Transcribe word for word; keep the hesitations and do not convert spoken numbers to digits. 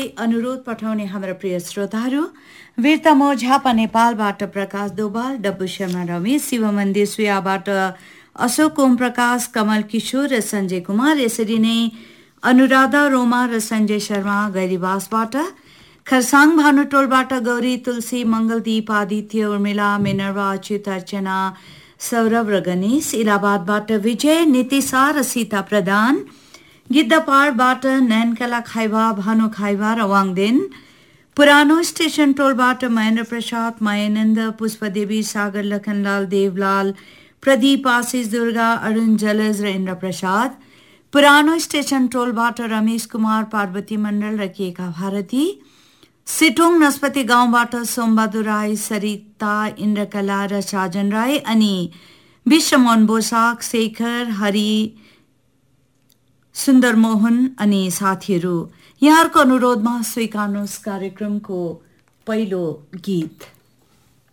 तपाईँलाई अनुरोध पठाउने हाम्रा प्रिय श्रोताहरू, वीरता म झापा नेपालबाट प्रकाश दोबाल, डब्बु शर्मा रमेश, शिव मन्दिर सुयाबाट अशोक ओम प्रकाश, कमल किशोर र सञ्जय कुमार, यसरी नै अनुराधा रोमा र सञ्जय शर्मा गैरीवासबाट, खरसाङ भानुटोलबाट गौरी, तुलसी, मङ्गलदीप, आदित्य, उर्मिला, मिनर्वा, अच्युत, अर्चना, सौरभ र गणेश, इलाहाबादबाट विजय, नितिशा र सीता प्रधान, गिद्धपाडबाट नैनकला खाइबा, भानु खाइबा र वाङदेन, पुरानो स्टेशन टोलबाट महेन्द्र प्रसाद, मायानन्द, पुष्पदेवी, सागर, लखनलाल, देवलाल, प्रदीप, आशिष, दुर्गा, अरुण, जलज र इन्द्र प्रसाद, पुरानो स्टेशन टोलबाट रमेश कुमार, पार्वती मण्डल र केका भारती, सिटोङ नस्पति गाउँबाट सोमबहादुर राई, सरिता, इन्द्रकला र साजन राई अनि विश्वमोहन बोसाक, शेखर, हरि, सुन्दर मोहन अनि साथीहरू, यहाँहरूको अनुरोधमा स्वीकार्नुहोस् कार्यक्रमको पहिलो गीत।